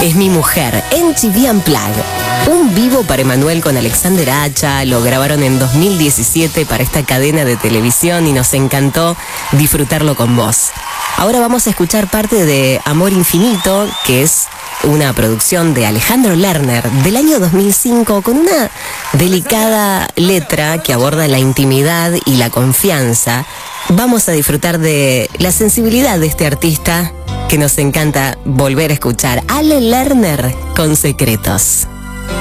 es mi mujer, en MTV Unplugged. Un vivo para Emanuel con Alexander Acha, lo grabaron en 2017 para esta cadena de televisión y nos encantó disfrutarlo con vos. Ahora vamos a escuchar parte de Amor Infinito, que es una producción de Alejandro Lerner del año 2005 con una delicada letra que aborda la intimidad y la confianza. Vamos a disfrutar de la sensibilidad de este artista que nos encanta volver a escuchar. Ale Lerner con Secretos.